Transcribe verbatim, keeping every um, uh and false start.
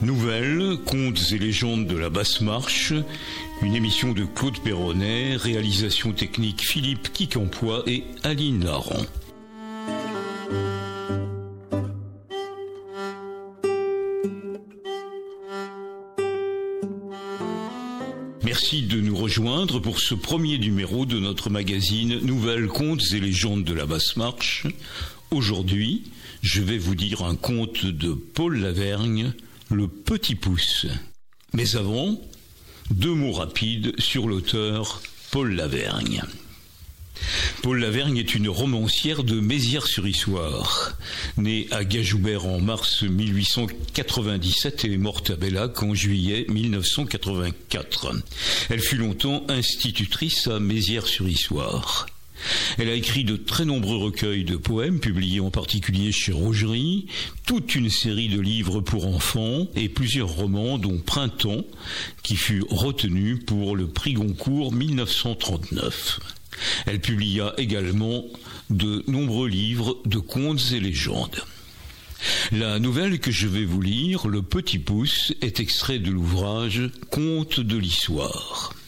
Nouvelles, contes et légendes de la basse marche, une émission de Claude Perronnet, réalisation technique Philippe Quincampoix et Aline Laurent. Merci de nous rejoindre pour ce premier numéro de notre magazine Nouvelles, contes et légendes de la basse marche. Aujourd'hui, je vais vous dire un conte de Paul Lavergne, Le Petit Pouce. Mais avant, deux mots rapides sur l'auteur Paul Lavergne. Paul Lavergne est une romancière de Mézières-sur-Issoire. Née à Gajoubert en mars mille huit cent quatre-vingt-dix-sept et morte à Bellac en juillet mille neuf cent quatre-vingt-quatre. Elle fut longtemps institutrice à Mézières-sur-Issoire. Elle a écrit de très nombreux recueils de poèmes, publiés en particulier chez Rogerie, toute une série de livres pour enfants et plusieurs romans, dont Printemps, qui fut retenu pour le prix Goncourt mille neuf cent trente-neuf. Elle publia également de nombreux livres de contes et légendes. La nouvelle que je vais vous lire, Le Petit Pouce, est extrait de l'ouvrage Contes de l'Issoire.